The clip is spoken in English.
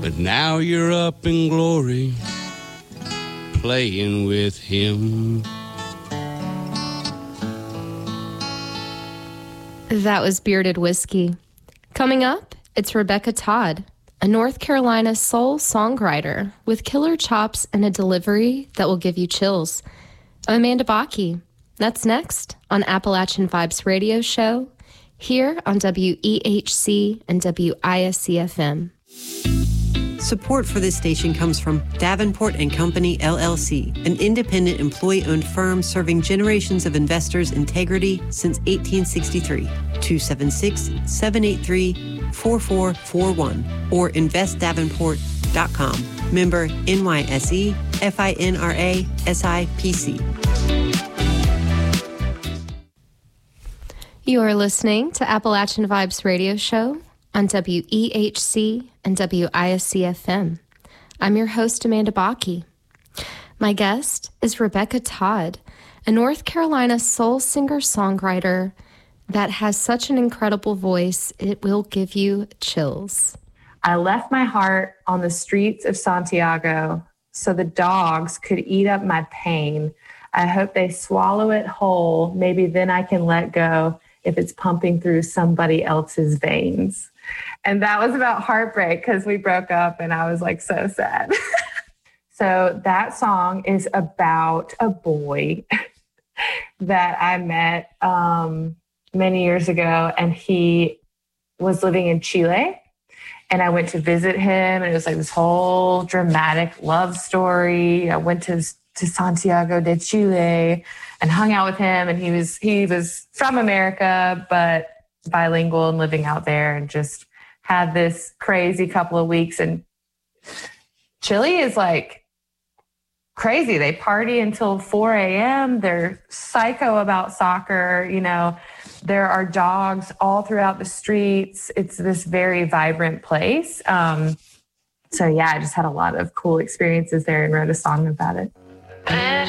but now you're up in glory, playing with him. That was Bearded Whiskey. Coming up, it's Rebecca Todd, a North Carolina soul songwriter with killer chops and a delivery that will give you chills. I'm Amanda Bakke. That's next on Appalachian Vibes Radio Show, here on WEHC and WISC-FM. Support for this station comes from Davenport & Company, LLC, an independent employee-owned firm serving generations of investors' integrity since 1863. 276-783-4441 or investdavenport.com. Member NYSE, FINRA, SIPC. You are listening to Appalachian Vibes Radio Show on WEHC and WISC-FM. I'm your host, Amanda Bakke. My guest is Rebecca Todd, a North Carolina soul singer-songwriter that has such an incredible voice, it will give you chills. I left my heart on the streets of Santiago so the dogs could eat up my pain. I hope they swallow it whole. Maybe then I can let go if it's pumping through somebody else's veins. And that was about heartbreak because we broke up and I was like so sad. So that song is about a boy that I met many years ago, and he was living in Chile. And I went to visit him, and it was like this whole dramatic love story. I went to Santiago de Chile and hung out with him. And he was from America, but bilingual and living out there, and just had this crazy couple of weeks. And Chile is like crazy. They party until 4 a.m. They're psycho about soccer. You know, there are dogs all throughout the streets. It's this very vibrant place. So yeah, I just had a lot of cool experiences there and wrote a song about it.